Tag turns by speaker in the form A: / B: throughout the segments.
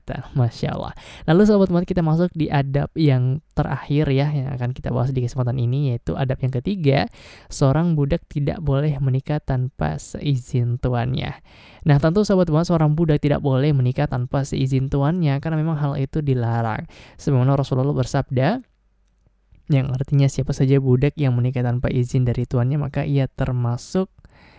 A: peningkatan. Masya Allah. Lalu sahabat Mu'ad, kita masuk di adab yang terakhir ya, yang akan kita bahas di kesempatan ini, yaitu adab yang ketiga, seorang budak tidak boleh menikah tanpa seizin tuannya. Nah tentu sahabat Mu'ad, seorang budak tidak boleh menikah tanpa seizin tuannya, karena memang hal itu dilarang. Sebagaimana Rasulullah bersabda, yang artinya siapa saja budak yang menikah tanpa izin dari tuannya, maka ia termasuk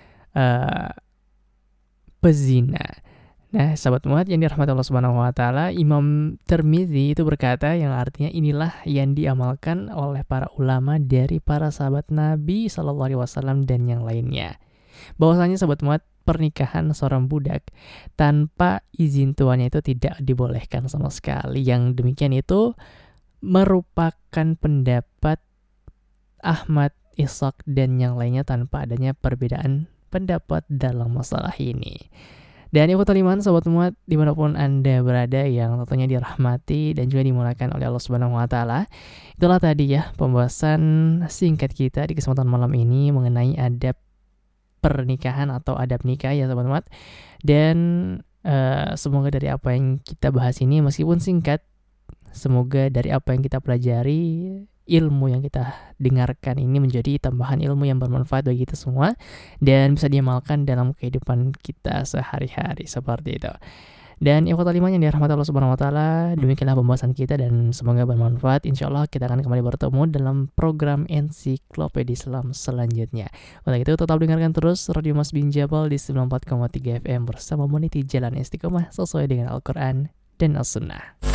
A: pezina. Nah, sahabat Mu'ad yang dirahmati Allah Subhanahu wa taala, Imam Tirmidzi itu berkata yang artinya inilah yang diamalkan oleh para ulama dari para sahabat Nabi sallallahu alaihi wasallam dan yang lainnya. Bahwasanya sahabat Mu'ad, pernikahan seorang budak tanpa izin tuannya itu tidak dibolehkan sama sekali. Yang demikian itu merupakan pendapat Ahmad, Ishaq dan yang lainnya tanpa adanya perbedaan pendapat dalam masalah ini. Dan ikhwatul iman, sahabat Mu'ad, dimanapun Anda berada yang tentunya dirahmati dan juga dimuliakan oleh Allah Subhanahu wa taala. Itulah tadi ya pembahasan singkat kita di kesempatan malam ini mengenai adab pernikahan atau adab nikah ya sahabat Mu'ad. Dan semoga dari apa yang kita bahas ini meskipun singkat, semoga dari apa yang kita pelajari, ilmu yang kita dengarkan ini menjadi tambahan ilmu yang bermanfaat bagi kita semua dan bisa diamalkan dalam kehidupan kita sehari-hari seperti itu. Dan ikhwatul iman yang dirahmati Allah Subhanahu wa taala, demikianlah pembahasan kita dan semoga bermanfaat. Insyaallah kita akan kembali bertemu dalam program Ensiklopedia Islam selanjutnya. Untuk itu tetap dengarkan terus Radio Mas Bin Jabal di 94,3 FM bersama meniti jalan istiqomah sesuai dengan Al-Qur'an dan As-Sunnah.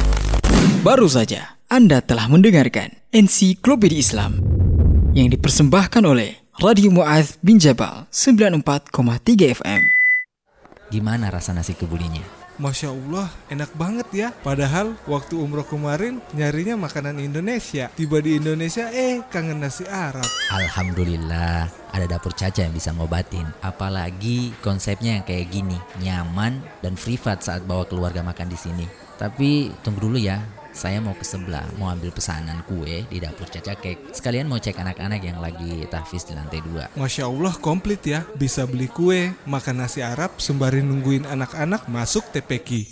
B: Baru saja Anda telah mendengarkan Ensiklopedia Islam yang dipersembahkan oleh Radio Mu'adz bin Jabal 94,3 FM.
C: Gimana rasa nasi kebulinya?
D: Masya Allah, enak banget ya. Padahal waktu umroh kemarin nyarinya makanan Indonesia. Tiba di Indonesia, kangen nasi Arab.
C: Alhamdulillah, ada Dapur Caca yang bisa ngobatin. Apalagi konsepnya yang kayak gini, nyaman dan privat saat bawa keluarga makan di sini. Tapi tunggu dulu ya, saya mau ke sebelah, mau ambil pesanan kue di Dapur Caca Cake. Sekalian mau cek anak-anak yang lagi tahfiz di lantai 2.
D: Masya Allah, komplit ya. Bisa beli kue, makan nasi Arab, sembari nungguin anak-anak masuk TPQ.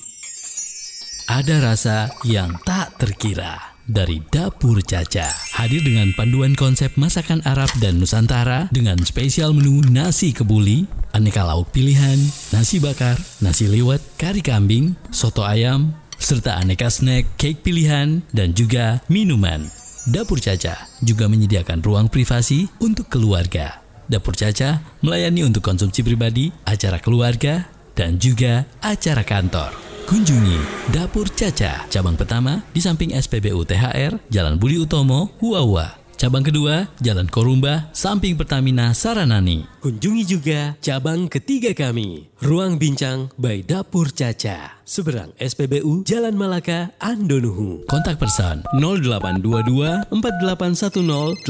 E: Ada rasa yang tak terkira dari Dapur Caca. Hadir dengan panduan konsep masakan Arab dan Nusantara dengan spesial menu nasi kebuli, aneka lauk pilihan, nasi bakar, nasi liwet, kari kambing, soto ayam, serta aneka snack, cake pilihan, dan juga minuman. Dapur Caca juga menyediakan ruang privasi untuk keluarga. Dapur Caca melayani untuk konsumsi pribadi, acara keluarga, dan juga acara kantor. Kunjungi Dapur Caca, cabang pertama di samping SPBU THR, Jalan Budi Utomo, Huawa. Cabang kedua, Jalan Korumba, samping Pertamina Saranani.
F: Kunjungi juga cabang ketiga kami, Ruang Bincang by Dapur Caca, seberang SPBU Jalan Malaka, Andonuhu.
E: Kontak person 0822 4810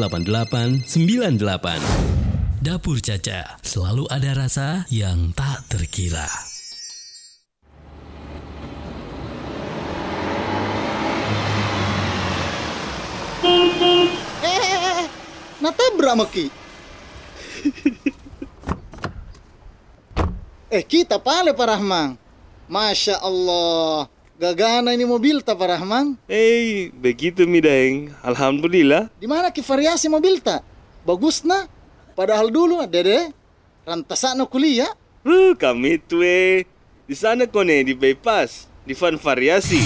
E: 8898. Dapur Caca, selalu ada rasa yang tak terkira.
G: Natabrak maki. Kita pale Pak Rahman. Masya Allah, gagana ini mobil ta Pak Rahman.
H: Begitu mi Daeng. Alhamdulillah.
G: Di mana ki variasi mobil ta? Bagus na. Padahal dulu dede rantasana kuliah.
H: Kami tuh di sana kone di bypass di Van Variasi.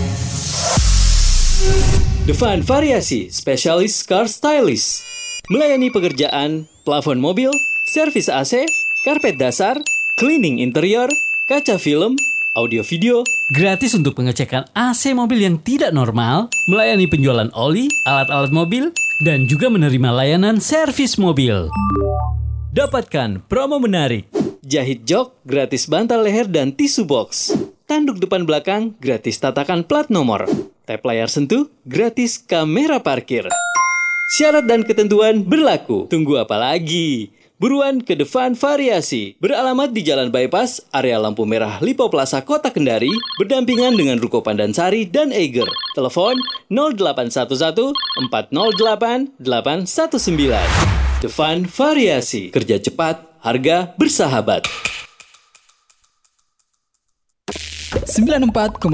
F: The Van Variasi, Specialist Car Stylist. Melayani pekerjaan plafon mobil, servis AC, karpet dasar, cleaning interior, kaca film, audio video.
E: Gratis untuk pengecekan AC mobil yang tidak normal, melayani penjualan oli, alat-alat mobil, dan juga menerima layanan servis mobil.
F: Dapatkan promo menarik. Jahit jok, gratis bantal leher dan tisu box. Tanduk depan belakang, gratis tatakan plat nomor. Tap layar sentuh, gratis kamera parkir. Syarat dan ketentuan berlaku. Tunggu apa lagi? Buruan ke The Van Variasi. Beralamat di Jalan Bypass, area lampu merah Lipo Plaza, Kota Kendari, berdampingan dengan Ruko Pandansari dan Eiger. Telepon 0811 408 819. The Van Variasi. Kerja cepat, harga bersahabat.
B: 94,3